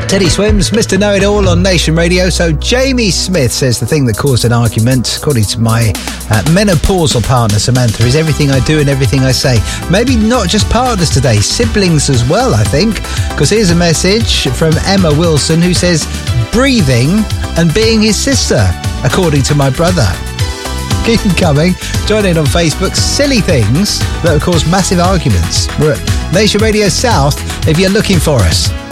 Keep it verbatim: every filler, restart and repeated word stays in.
Teddy Swims, Mister Know-It-All on Nation Radio. So Jamie Smith says the thing that caused an argument, according to my uh, menopausal partner Samantha, is everything I do and everything I say. Maybe not just partners today, siblings as well, I think. Because here's a message from Emma Wilson who says breathing and being his sister, according to my brother. Keep them coming. Join in on Facebook. Silly things that have caused massive arguments. We're at Nation Radio South if you're looking for us.